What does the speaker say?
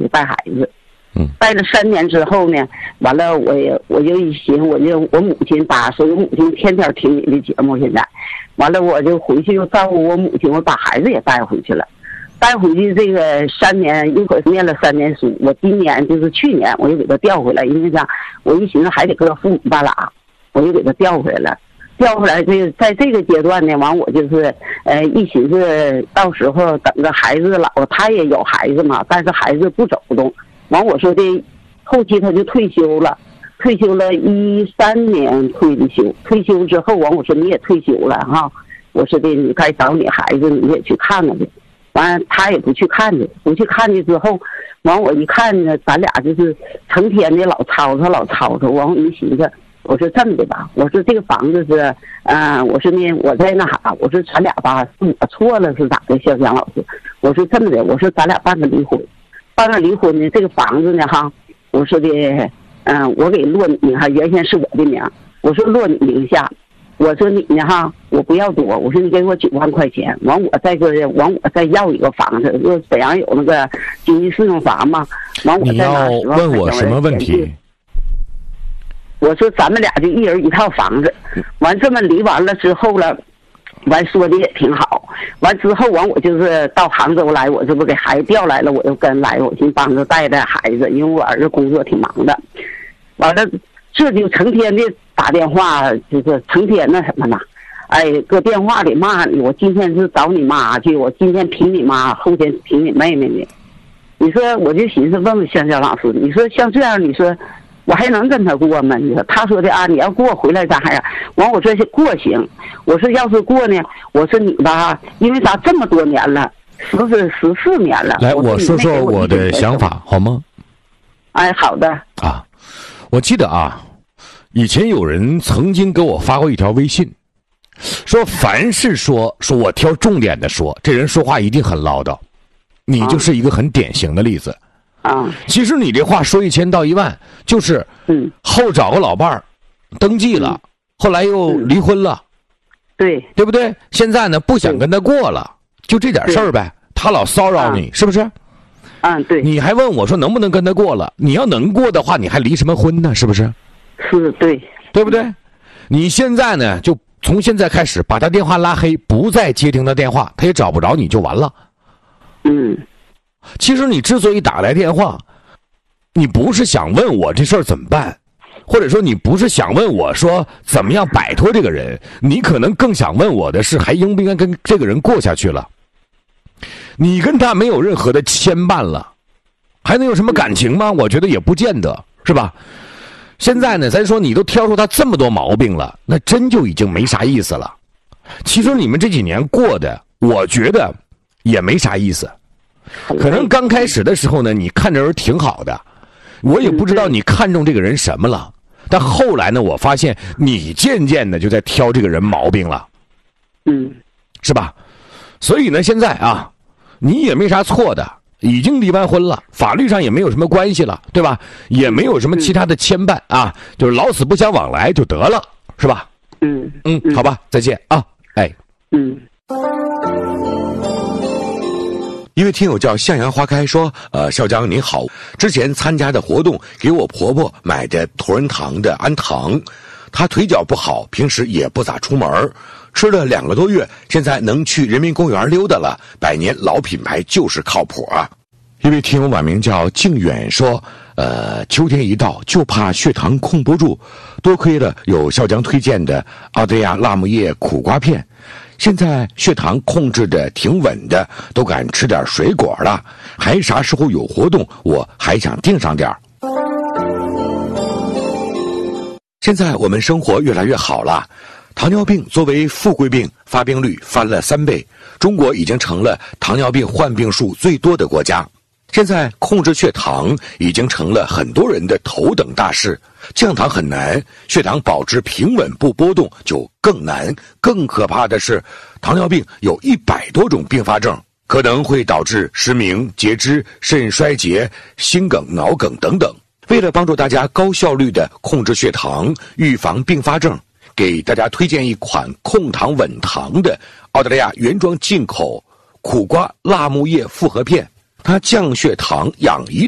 就带孩子。带了3年之后呢，完了我就一寻，我母亲所有母亲天天听你的节目，现在，完了我就回去又照顾我母亲，我把孩子也带回去了。带回去这个3年，一会儿念了3年书。我今年就是去年，我又给他调回来，因为啥？我一寻思还得搁父母半拉，我就给他调回来了。调回来在这个阶段呢，完我就是一寻思，到时候等着孩子老了，他也有孩子嘛，但是孩子不走动。完我说的，后期他就退休了13年退的休。退休之后，完我说你也退休了哈，我说的你该找你孩子，你也去看看去。完他也不去看去，之后，完我一看呢，咱俩就是成天的老吵吵。完我一寻思，我说这么的吧，我说这个房子是，我说呢我在那啥，我说咱俩吧是我错了是咋的，小江老师，我说这么的，我说咱俩办个离婚呢，这个房子呢哈，我说的，我给落你哈，原先是我的名，我说落你名下。我说你呢哈，我不要多，我说你给我9万块钱，完我再要一个房子，因为沈阳有那个经济适用房嘛，完我再拿10万块钱。你要问我什么问题？ 我说咱们俩就一人一套房子，完这么离完了之后了，完说的也挺好，完之后完我就是到杭州来，我这不给孩子调来了，我就跟来，我寻帮着带孩子，因为我儿子工作挺忙的，完了这就成天的打电话，就是成天那什么呢，搁电话里骂你，我今天是找你妈去，我今天评你妈，后天评你妹妹呢。你说我就寻思问问香老师，你说像这样，你说我还能跟他过吗？你说他说的你要过回来咋呀？完我说是过行，我说要是过呢，我说你吧，因为咱这么多年了，14年了。 来，我说说我的想法好吗？ 好的。 我记得以前有人曾经给我发过一条微信，说凡是说我挑重点的说，这人说话一定很唠叨，你就是一个很典型的例子。其实你这话说1000到1万，就是后找个老伴儿，登记了，后来又离婚了，对不对？现在呢不想跟他过了，就这点事儿呗。他老骚扰你，是不是？ 对。 你还问我说能不能跟他过了？你要能过的话，你还离什么婚呢？是不是？ 是， 对不对？你现在呢，就从现在开始把他电话拉黑，不再接听他电话，他也找不着你就完了。其实你之所以打来电话，你不是想问我这事儿怎么办，或者说你不是想问我说怎么样摆脱这个人，你可能更想问我的是还应不应该跟这个人过下去了。你跟他没有任何的牵绊了，还能有什么感情吗？我觉得也不见得，是吧？现在呢，咱说你都挑出他这么多毛病了，那真就已经没啥意思了。其实你们这几年过的，我觉得也没啥意思。可能刚开始的时候呢，你看着人挺好的，我也不知道你看中这个人什么了。但后来呢，我发现你渐渐的就在挑这个人毛病了，是吧？所以呢，现在你也没啥错的，已经离完婚了，法律上也没有什么关系了，对吧？也没有什么其他的牵绊就是老死不相往来就得了，是吧？好吧，再见一位听友叫向阳花开说，少江您好，之前参加的活动给我婆婆买的同仁堂的安糖，她腿脚不好，平时也不咋出门，吃了2个多月，现在能去人民公园溜达了，100年老品牌就是靠谱啊。一位听友网名叫靖远说，秋天一到就怕血糖控不住，多亏了有少江推荐的澳大利亚辣木叶苦瓜片，现在血糖控制的挺稳的，都敢吃点水果了，还啥时候有活动我还想订上点。现在我们生活越来越好了，糖尿病作为富贵病，发病率翻了3倍，中国已经成了糖尿病患病数最多的国家。现在控制血糖已经成了很多人的头等大事，降糖很难，血糖保持平稳不波动就更难。更可怕的是，糖尿病有100多种并发症，可能会导致失明、截肢、肾衰竭、心梗、脑梗等等。为了帮助大家高效率地控制血糖，预防并发症，给大家推荐一款控糖稳糖的澳大利亚原装进口苦瓜辣木叶复合片，它降血糖养胰